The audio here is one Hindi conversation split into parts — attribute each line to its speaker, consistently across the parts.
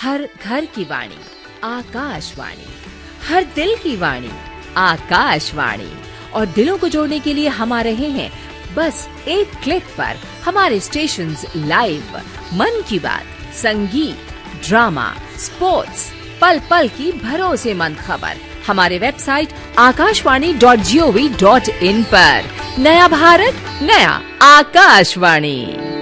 Speaker 1: हर घर की वाणी आकाशवाणी, हर दिल की वाणी आकाशवाणी। और दिलों को जोड़ने के लिए हम आ रहे हैं बस एक क्लिक पर। हमारे स्टेशंस लाइव, मन की बात, संगीत, ड्रामा, स्पोर्ट्स, पल पल की भरोसेमंद खबर हमारे वेबसाइट akashwani.gov.in पर। नया भारत, नया आकाशवाणी।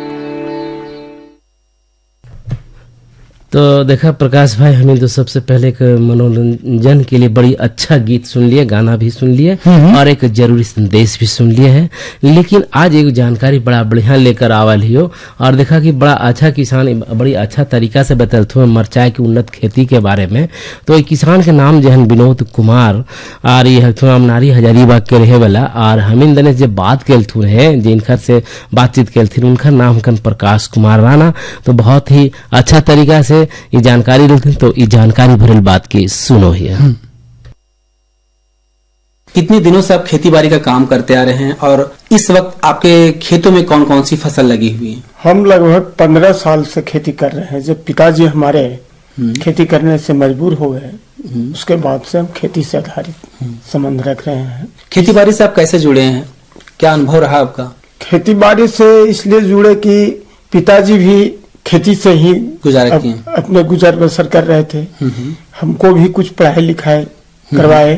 Speaker 2: तो देखा प्रकाश भाई, हमें तो सबसे पहले एक मनोरंजन के लिए बड़ी अच्छा गीत सुन लिए, गाना भी सुन लिए और एक जरूरी संदेश भी सुन लिए है। लेकिन आज एक जानकारी बड़ा बढ़िया लेकर आवल ही हो और देखा कि बड़ा अच्छा किसान बड़ी अच्छा तरीका से बतलते हुए मरचाई की उन्नत खेती के बारे में। तो एक किसान के नाम जहन विनोद कुमार और ये नारी हजारीबाग के रहे वाला और हमिन दने जब बात केलथुन है जिनकर से बातचीत केलथिन उनका नाम कन प्रकाश कुमार राणा। तो बहुत ही अच्छा तरीका से ये जानकारी देते, तो ये जानकारी भरल बात की सुनो ही।
Speaker 3: कितने दिनों से आप खेती बाड़ी का काम करते आ रहे हैं और इस वक्त आपके खेतों में कौन कौन सी फसल लगी हुई है?
Speaker 4: हम लगभग 15 साल से खेती कर रहे हैं। जब पिताजी हमारे खेती करने से मजबूर हो गए, उसके बाद से हम खेती से आधारित संबंध रख रहे हैं।
Speaker 3: खेती बाड़ी से आप कैसे जुड़े हैं, क्या अनुभव रहा आपका?
Speaker 4: खेती बाड़ी से इसलिए जुड़े कि पिताजी भी खेती से ही
Speaker 3: गुजारा किए,
Speaker 4: अपने गुजर बसर कर रहे थे। हमको भी कुछ पढ़ाई लिखाई करवाए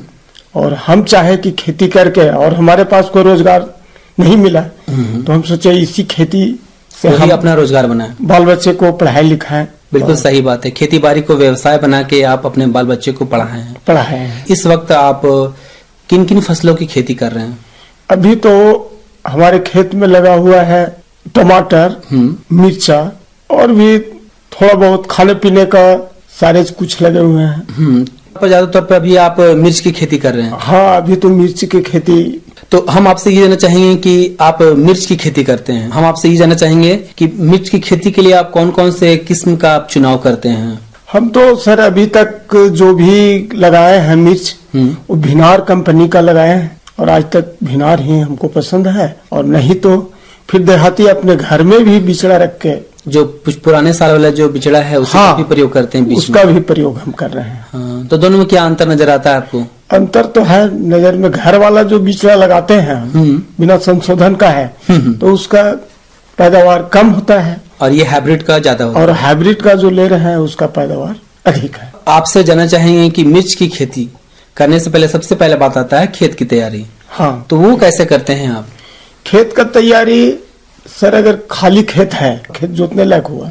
Speaker 4: और हम चाहे कि खेती करके, और हमारे पास कोई रोजगार नहीं मिला तो हम सोचे इसी खेती से हम
Speaker 3: अपना रोजगार बनाए,
Speaker 4: बाल बच्चे को पढ़ाई लिखाएं।
Speaker 3: बिल्कुल सही बात है। खेती बाड़ी को व्यवसाय बना के आप अपने बाल बच्चे को पढ़ाए हैं। इस वक्त आप किन किन फसलों की खेती कर रहे हैं?
Speaker 4: अभी तो हमारे खेत में लगा हुआ है टमाटर, मिर्चा और भी थोड़ा बहुत खाने पीने का सारे कुछ लगे हुए हैं।
Speaker 3: ज्यादातर पे अभी आप मिर्च की खेती कर रहे हैं?
Speaker 4: हाँ, अभी तो मिर्च की खेती।
Speaker 3: तो हम आपसे ये जानना चाहेंगे कि आप मिर्च की खेती करते हैं, हम आपसे ये जानना चाहेंगे कि मिर्च की खेती के लिए आप कौन कौन से किस्म का आप चुनाव करते हैं?
Speaker 4: हम तो सर अभी तक जो भी लगाए हैं मिर्च वो भिनार कंपनी का लगाए हैं और आज तक भिनार ही हमको पसंद है। और नहीं तो फिर देहाती अपने घर में भी बिचड़ा रख के, जो
Speaker 3: पुराने साल वाला जो बिचड़ा है उसका भी प्रयोग करते हैं,
Speaker 4: उसका भी प्रयोग हम कर रहे हैं।
Speaker 3: हाँ, तो दोनों में क्या अंतर नजर आता है आपको?
Speaker 4: अंतर तो है नजर में। घर वाला जो बिचड़ा लगाते हैं बिना संशोधन का है तो उसका पैदावार कम होता है
Speaker 3: और ये हाइब्रिड का ज्यादा होता है।
Speaker 4: और हाइब्रिड का जो ले रहे हैं उसका पैदावार अधिक है।
Speaker 3: आपसे जानना चाहेंगे कि मिर्च की खेती करने से पहले सबसे पहले बात आता है खेत की तैयारी।
Speaker 4: हाँ,
Speaker 3: तो वो कैसे करते हैं आप?
Speaker 4: खेत का तैयारी सर, अगर खाली खेत है, खेत जोतने लायक हुआ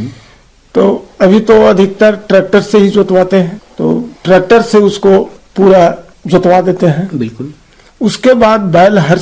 Speaker 4: तो अभी तो अधिकतर ट्रैक्टर से ही जोतवाते हैं। तो ट्रैक्टर से उसको पूरा जोतवा देते हैं।
Speaker 3: बिल्कुल।
Speaker 4: उसके बाद बैल हर